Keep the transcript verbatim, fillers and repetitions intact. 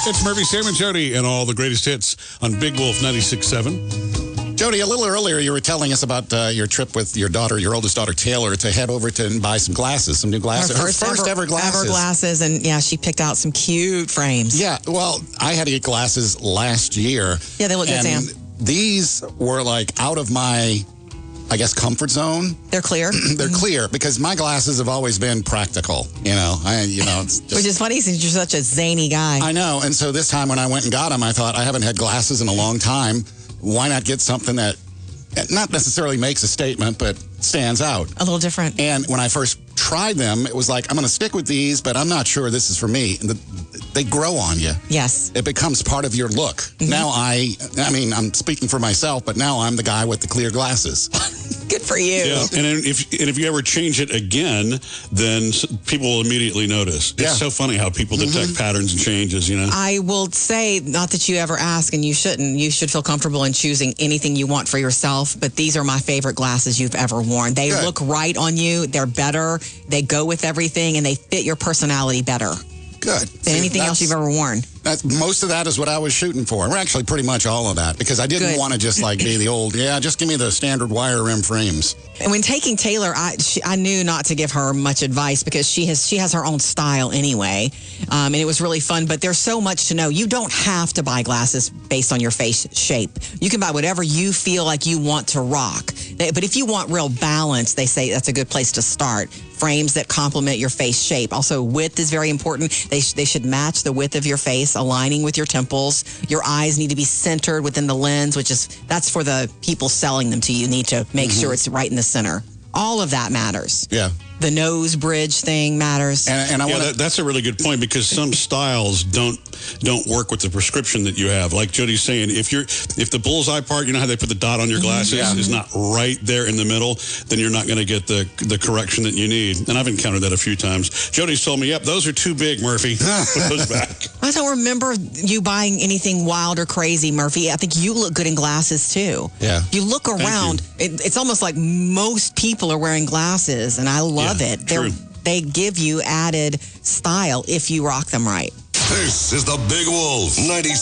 It's Murphy, Sam, and Jody, and all the greatest hits on Big Wolf ninety-six point seven. Jody, a little earlier you were telling us about uh, your trip with your daughter, your oldest daughter, Taylor, to head over to and buy some glasses, some new glasses. Her first, Her first ever, ever glasses. Ever glasses, and yeah, she picked out some cute frames. Yeah, well, I had to get glasses last year. Yeah, they look good, and Sam. These were like out of my, I guess, comfort zone. They're clear. They're mm-hmm. clear because my glasses have always been practical. You know, I, you know, it's just, which is funny since you're such a zany guy. I know, and so this time when I went and got them, I thought I haven't had glasses in a long time. Why not get something that not necessarily makes a statement, but stands out? A little different. And when I first tried them, it was like, I'm going to stick with these, but I'm not sure this is for me. And the, they grow on you. Yes. It becomes part of your look. Mm-hmm. Now I, I mean, I'm speaking for myself, but now I'm the guy with the clear glasses. Good for you. Yeah, and if and if you ever change it again, then people will immediately notice. It's yeah. so funny how people detect mm-hmm. patterns and changes, you know? I will say, not that you ever ask, and you shouldn't. You should feel comfortable in choosing anything you want for yourself, but these are my favorite glasses you've ever worn. They Good. Look right on you. They're better. They go with everything, and they fit your personality better. Good. Than See, anything else you've ever worn. That's, most of that is what I was shooting for. Well, actually, pretty much all of that, because I didn't Good. want to just like be the old, yeah, just give me the standard wire rim frames. And when taking Taylor, I she, I knew not to give her much advice because she has she has her own style anyway, um, and it was really fun. But there's so much to know. You don't have to buy glasses based on your face shape. You can buy whatever you feel like you want to rock. They, but if you want real balance, they say that's a good place to start. Frames that complement your face shape. Also, width is very important. They sh- they should match the width of your face, aligning with your temples. Your eyes need to be centered within the lens, which is that's for the people selling them to you. You need to make mm-hmm. sure it's right in the center. All of that matters. Yeah. The nose bridge thing matters. And, and I yeah, wanna... that, that's a really good point because some styles don't don't work with the prescription that you have. Like Jody's saying, if you're if the bullseye part, you know how they put the dot on your glasses, yeah. is not right there in the middle, then you're not going to get the the correction that you need. And I've encountered that a few times. Jody's told me, "Yep, those are too big, Murphy. Put those back." I don't remember you buying anything wild or crazy, Murphy. I think you look good in glasses too. Yeah. You look around. You. It, it's almost like most people are wearing glasses, and I love yeah, it. They're true. They give you added style if you rock them right. This is the Big Wolf ninety-six.